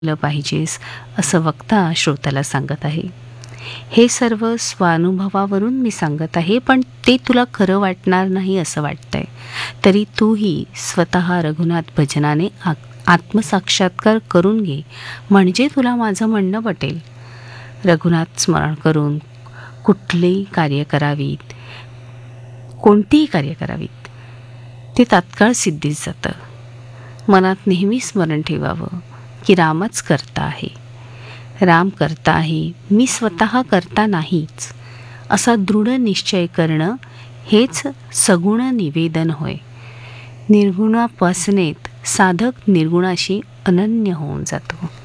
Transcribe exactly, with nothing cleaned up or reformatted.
केलं पाहिजेस असं वक्ता श्रोत्याला सांगत आहे. हे सर्व स्वानुभवावरून मी सांगत आहे, पण ते तुला खरं वाटणार नाही असं वाटतंय. तरी तूही स्वतः रघुनाथ भजनाने आ आत्मसाक्षात्कार करून घे, म्हणजे तुला माझं म्हणणं पटेल. रघुनाथ स्मरण करून कुठलेही कार्य करावीत, कोणतीही कार्य करावीत, ते तात्काळ सिद्धीस जातं. मनात नेहमी स्मरण ठेवावं की रामच करता आहे, राम करता आहे, मी स्वतः करता नाहीच, असा दृढ निश्चय करणं हेच सगुण निवेदन होय. निर्गुणापासनेत साधक निर्गुणाशी अनन्य होऊन जातो.